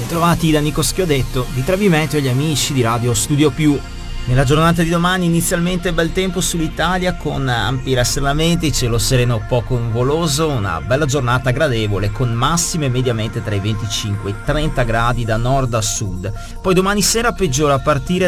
Bentrovati da Nico Schiodetto di Travimento e gli amici di Radio Studio Più. Nella giornata di domani inizialmente bel tempo sull'Italia con ampi rastrellamenti, cielo sereno poco nuvoloso, una bella giornata gradevole con massime mediamente tra i 25 e i 30 gradi da nord a sud. Poi domani sera peggiora a partire